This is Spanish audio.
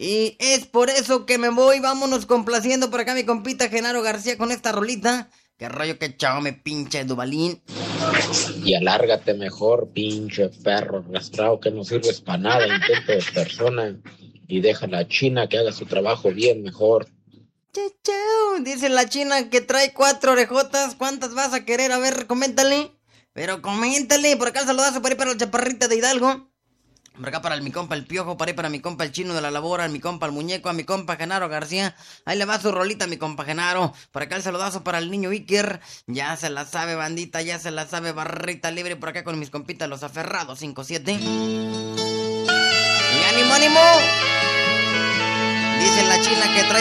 Y es por eso que me voy. Vámonos complaciendo por acá mi compita Genaro García con esta rolita. Qué rollo, que chao, me pinche Dubalín. Y alárgate mejor, pinche perro arrastrado que no sirves para nada, intento de persona. Y deja a la China que haga su trabajo bien mejor. Chau, chau. Dice la China que trae 4 orejotas. ¿Cuántas vas a querer? A ver, coméntale. Pero coméntale. Por acá el saludazo para ir para la chaparrita de Hidalgo. Por acá para mi compa el Piojo, para ir para mi compa el Chino de la Labora, a mi compa el Muñeco, a mi compa Genaro García. Ahí le va su rolita a mi compa Genaro. Por acá el saludazo para el niño Iker. Ya se la sabe, bandita, ya se la sabe, barrita libre. Por acá con mis compitas los aferrados 5-7. Y ánimo, ánimo. Dice la China que trae